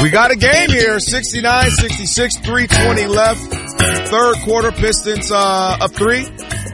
We got a game here. 69-66, 3:20 left. Third quarter, Pistons up 3.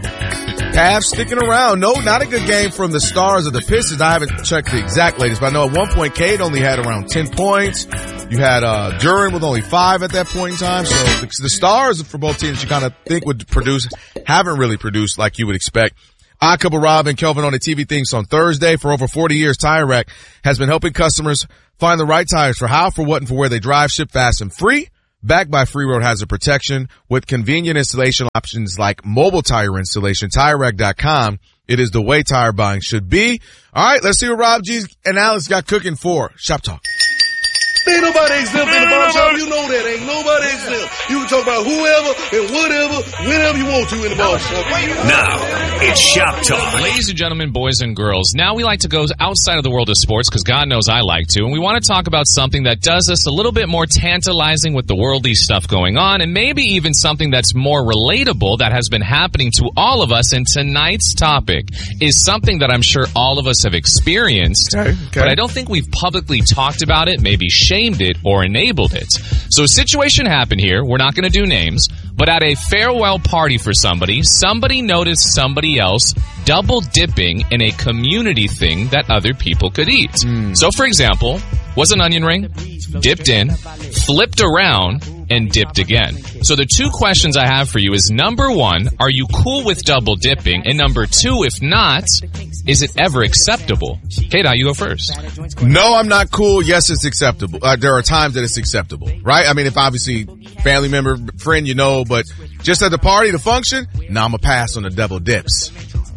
Cavs sticking around. No, not a good game from the stars of the Pistons. I haven't checked the exact latest, but I know at one point Cade only had around 10 points. You had Duren with only 5 at that point in time. So the stars for both teams you kind of think would produce haven't really produced like you would expect. Akaba, Rob, and Kelvin on the TV things on Thursday. For over 40 years, Tire Rack has been helping customers find the right tires for how, for what, and for where they drive, ship fast and free. Backed by Free Road Hazard Protection with convenient installation options like mobile tire installation. TireRack.com. It is the way tire buying should be. All right, let's see what Rob G and Alex got cooking for Shop Talk. Ain't nobody exempt in the barbershop. You know that. Ain't nobody exempt. You can talk about whoever and whatever, whenever you want to in the barbershop. Now, it's Shop Talk. Ladies and gentlemen, boys and girls, now we like to go outside of the world of sports because God knows I like to, and we want to talk about something that does us a little bit more tantalizing with the worldly stuff going on, and maybe even something that's more relatable that has been happening to all of us. And tonight's topic is something that I'm sure all of us have experienced, but I don't think we've publicly talked about it, maybe shamed it or enabled it. So a situation happened here. We're not going to do names, but at a farewell party for somebody noticed somebody else double dipping in a community thing that other people could eat. So for example, was an onion ring, dipped in, flipped around, and dipped again. So the two questions I have for you is, number one, are you cool with double dipping? And number two, if not, is it ever acceptable? K-Dot, you go first. No, I'm not cool. Yes, it's acceptable. There are times that it's acceptable, right? I mean, if obviously family member, friend, you know, but just at the party, the function, nah, I'm going to pass on the double dips.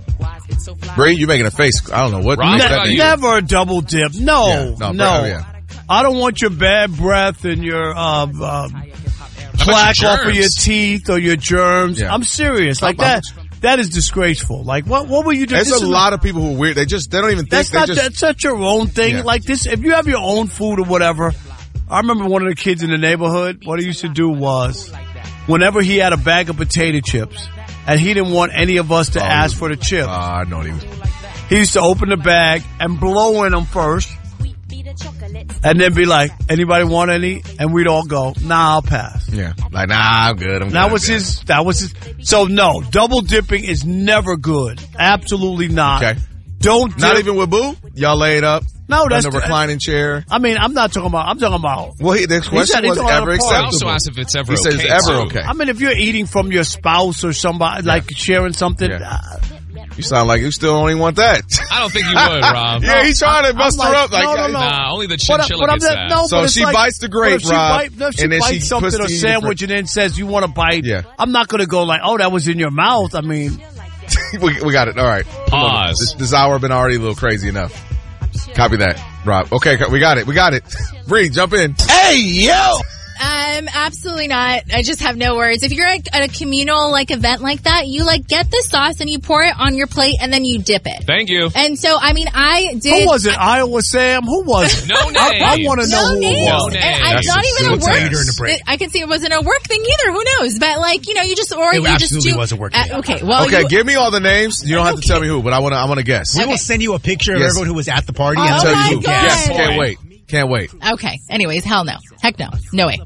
Bree, you're making a face. I don't know what. Never a double dip. No. Yeah. I don't want your bad breath and your plaque off of your teeth or your germs. Yeah. I'm serious. Like that. That is disgraceful. Like, what will you do? There's a lot of people who are weird. They don't even think. That's not your own thing. Yeah. Like this, if you have your own food or whatever. I remember one of the kids in the neighborhood, what he used to do was, whenever he had a bag of potato chips, and he didn't want any of us to ask for the chips. I know he was. He used to open the bag and blow in them first, and then be like, anybody want any? And we'd all go, nah, I'll pass. Yeah. Like, nah, I'm good. That was his. So no, double dipping is never good. Absolutely not. Okay. Don't dip. Not even with Boo? Y'all laid up? No, that's in the reclining chair. I mean, I'm talking about. Well, the question was ever acceptable. I also asked if it's ever okay. He says ever okay. I mean, if you're eating from your spouse or somebody, like sharing something. You sound like you still don't even want that. I don't think you would, Rob. Yeah, he's trying to bust her up. No. Nah, only the chinchilla gets that. So she bites the grape, Rob. She bites something or sandwich and then says, you want to bite? Yeah. I'm not going to go like, oh, that was in your mouth. I mean. we got it. All right. Pause. This hour been already a little crazy enough. Copy that, Rob. Okay, we got it. Bree, jump in. Hey, yo! Absolutely not. I just have no words. If you're at a communal event like that, you get the sauce and you pour it on your plate and then you dip it. Thank you. And so, I mean, I did. Who was it? Iowa Sam? Who was it? No name. I want to know who it was. No name. And not even a work. I can see it wasn't a work thing either. Who knows? But you just absolutely was a work thing. Okay, give me all the names. You don't have to tell me who, but I want to guess. We will send you a picture of everyone who was at the party. And tell you who. God. Yes, can't wait. Okay. Anyways, hell no. Heck no. No way.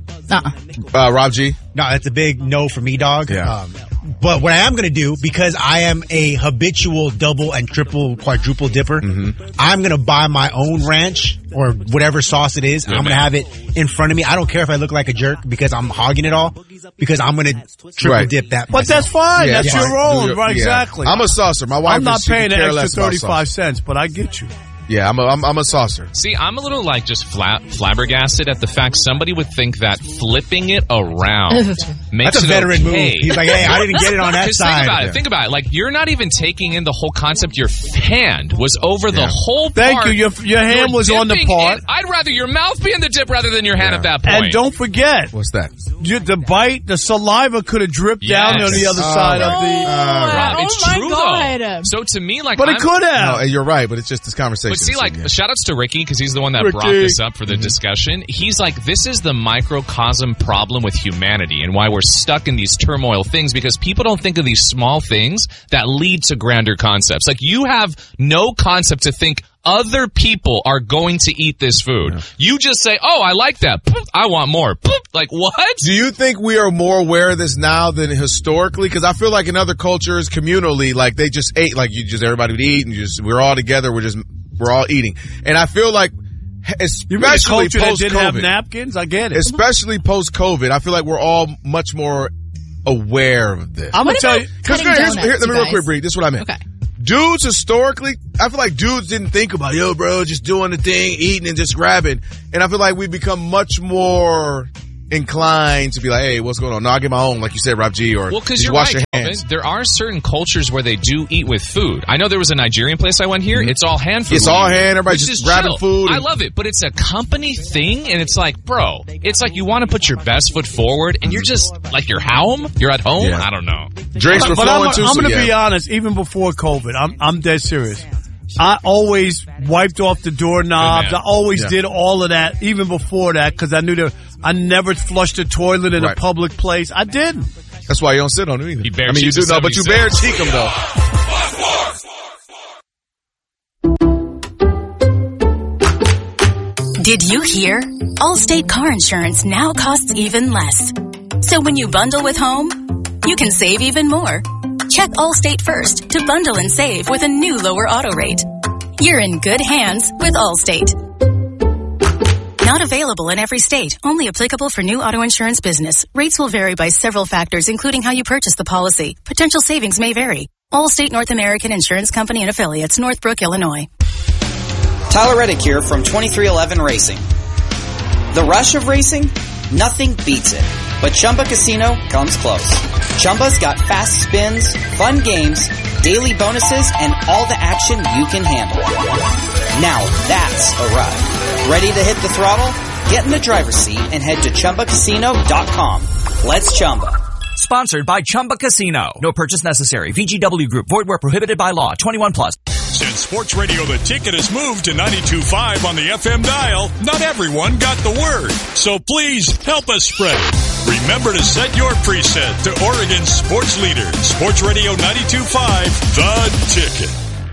Rob G? No, that's a big no for me, dog. Yeah. But what I am going to do, because I am a habitual double and triple, quadruple dipper, I'm going to buy my own ranch or whatever sauce it is. I'm going to have it in front of me. I don't care if I look like a jerk because I'm hogging it all, because I'm going to triple dip that myself. But that's fine. That's your own. Right, exactly. I'm a saucer. My wife I'm not paying an extra 35 cents, but I get you. Yeah, I'm a saucer. See, I'm a little just flabbergasted at the fact somebody would think that flipping it around makes That's a veteran move. He's like, hey, I didn't get it on that side. Think about it. You're not even taking in the whole concept. Your hand was over the whole part. Thank you. Your hand was on the part. I'd rather your mouth be in the dip rather than your hand at that point. And don't forget. What's that? The bite, the saliva could have dripped down on the other side of the... Rob, it's true, though. So to me, But it could have. No, you're right, but it's just this conversation. But see, shout-outs to Ricky, because he's the one that brought this up for the discussion. He's like, this is the microcosm problem with humanity and why we're stuck in these turmoil things, because people don't think of these small things that lead to grander concepts. You have no concept to think other people are going to eat this food. Yeah. You just say, oh, I like that. I want more. Like, what? Do you think we are more aware of this now than historically? Because I feel like in other cultures, communally, like they just ate, like everybody would eat and we're all together. We're all eating. And I feel like, especially post-COVID, didn't have napkins? I get it. Especially post-COVID, I feel like we're all much more aware of this. I'm going to tell you. Let me real quick, Bree. This is what I meant. Okay. Dudes historically, I feel like dudes didn't think about, yo, bro, just doing the thing, eating and just grabbing. And I feel like we become much more inclined to be like, hey, what's going on? No, I'll get my own, like you said, Rob G, or just wash your hands. There are certain cultures where they do eat with food. I know there was a Nigerian place I went here. Mm-hmm. It's all hand food. It's all hand. Everybody's just grabbing food. I love it, but it's a company thing, and it's like, bro, it's like you want to put your best foot forward, and you're just like you're home. You're at home. Yeah. I don't know. Drinks were flowing too. I'm going to be honest. Even before COVID, I'm dead serious. I always wiped off the doorknobs. I always did all of that, even before that, because I knew I never flushed a toilet in a public place. I didn't. That's why you don't sit on it either. You you do know, but you bare cheek them though. Did you hear? Allstate car insurance now costs even less. So when you bundle with home, you can save even more. Check Allstate first to bundle and save with a new lower auto rate. You're in good hands with Allstate. Not available in every state. Only applicable for new auto insurance business. Rates will vary by several factors, including how you purchase the policy. Potential savings may vary. Allstate North American Insurance Company and Affiliates, Northbrook, Illinois. Tyler Reddick here from 23XI Racing. The rush of racing? Nothing beats it. But Chumba Casino comes close. Chumba's got fast spins, fun games, daily bonuses, and all the action you can handle. Now that's a ride. Ready to hit the throttle? Get in the driver's seat and head to ChumbaCasino.com. Let's Chumba. Sponsored by Chumba Casino. No purchase necessary. VGW Group. Void where prohibited by law. 21 plus. Since Sports Radio The Ticket has moved to 92.5 on the FM dial, not everyone got the word. So please help us spread it. Remember to set your preset to Oregon's sports leader. Sports Radio 92.5, The Ticket.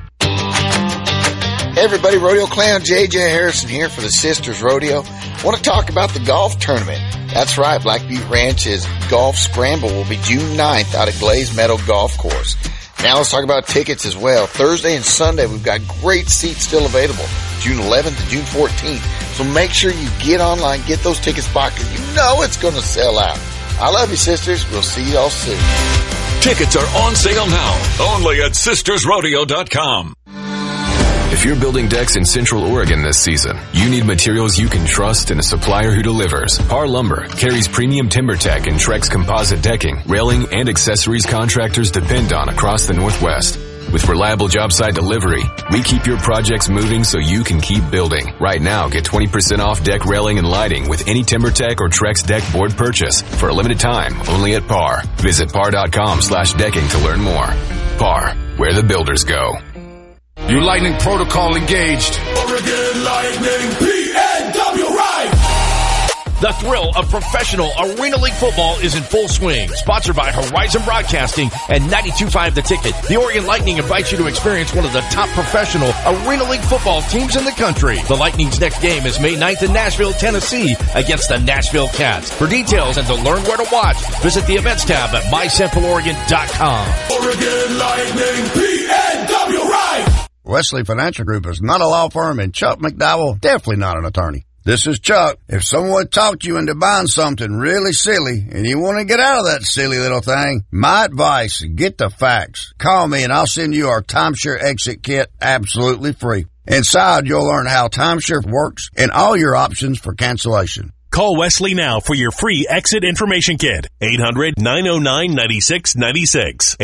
Hey everybody, Rodeo Clown JJ Harrison here for the Sisters Rodeo. I want to talk about the golf tournament. That's right, Black Butte Ranch's Golf Scramble will be June 9th out at Glaze Meadow Golf Course. Now let's talk about tickets as well. Thursday and Sunday, we've got great seats still available, June 11th to June 14th. So make sure you get online, get those tickets bought, because you know it's going to sell out. I love you, sisters. We'll see y'all soon. Tickets are on sale now, only at sistersrodeo.com. If you're building decks in Central Oregon this season, you need materials you can trust and a supplier who delivers. Par Lumber carries premium TimberTech and Trex composite decking, railing, and accessories contractors depend on across the Northwest. With reliable job site delivery, we keep your projects moving so you can keep building. Right now, get 20% off deck railing and lighting with any TimberTech or Trex deck board purchase for a limited time only at Par. Visit par.com/decking to learn more. Par, where the builders go. You Lightning protocol engaged. Oregon Lightning PNW right. The thrill of professional Arena League football is in full swing. Sponsored by Horizon Broadcasting and 92.5 The Ticket. The Oregon Lightning invites you to experience one of the top professional Arena League football teams in the country. The Lightning's next game is May 9th in Nashville, Tennessee against the Nashville Cats. For details and to learn where to watch, visit the events tab at mycentraloregon.com. Oregon Lightning PNW right. Wesley Financial Group is not a law firm, and Chuck McDowell definitely not an attorney. This is Chuck. If someone talked you into buying something really silly and you want to get out of that silly little thing, my advice, get the facts. Call me and I'll send you our timeshare exit kit absolutely free. Inside, you'll learn how timeshare works and all your options for cancellation. Call Wesley now for your free exit information kit. 800-909-9696.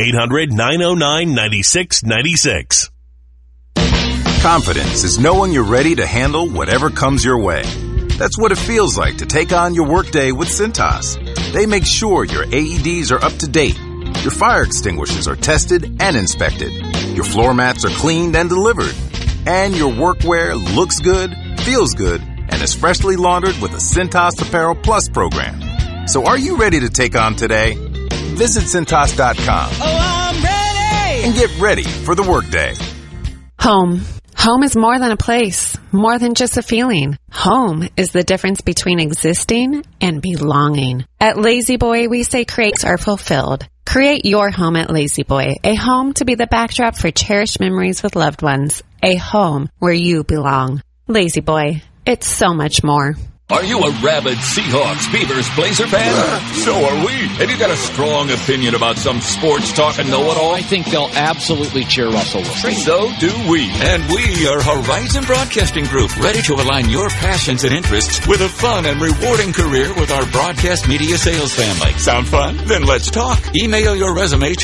800-909-9696. Confidence is knowing you're ready to handle whatever comes your way. That's what it feels like to take on your workday with Cintas. They make sure your AEDs are up to date, your fire extinguishers are tested and inspected, your floor mats are cleaned and delivered, and your workwear looks good, feels good, and is freshly laundered with a Cintas Apparel Plus program. So are you ready to take on today? Visit Cintas.com. Oh, I'm ready! And get ready for the workday. Home. Home is more than a place, more than just a feeling. Home is the difference between existing and belonging. At Lazy Boy, we say creates are fulfilled. Create your home at Lazy Boy, a home to be the backdrop for cherished memories with loved ones, a home where you belong. Lazy Boy, it's so much more. Are you a rabid Seahawks, Beavers, Blazer fan? So are we. Have you got a strong opinion about some sports talk and know-it-all? I think they'll absolutely cheer Russell Wilson. So do we. And we are Horizon Broadcasting Group, ready to align your passions and interests with a fun and rewarding career with our broadcast media sales family. Sound fun? Then let's talk. Email your resume to